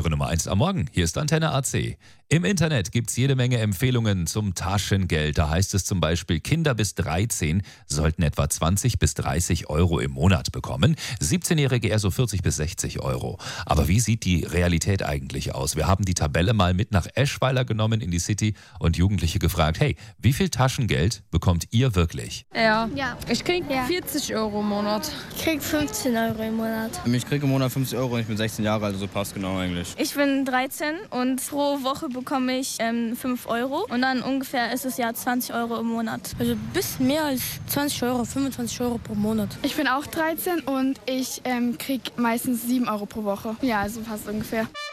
Eure Nummer 1 am Morgen. Hier ist Antenne AC. Im Internet gibt es jede Menge Empfehlungen zum Taschengeld. Da heißt es zum Beispiel, Kinder bis 13 sollten etwa 20 bis 30 Euro im Monat bekommen, 17-Jährige eher so 40 bis 60 Euro. Aber wie sieht die Realität eigentlich aus? Wir haben die Tabelle mal mit nach Eschweiler genommen in die City und Jugendliche gefragt, hey, wie viel Taschengeld bekommt ihr wirklich? Ja. Ich krieg Ja. 40 Euro im Monat. Ich krieg 15 Euro im Monat. Ich kriege im Monat 50 Euro und ich bin 16 Jahre alt, also passt genau eigentlich. Ich bin 13 und pro Woche bekomme ich 5 Euro und dann ungefähr ist es ja 20 Euro im Monat. Also bis mehr als 20 Euro, 25 Euro pro Monat. Ich bin auch 13 und ich kriege meistens 7 Euro pro Woche. Ja, also fast ungefähr.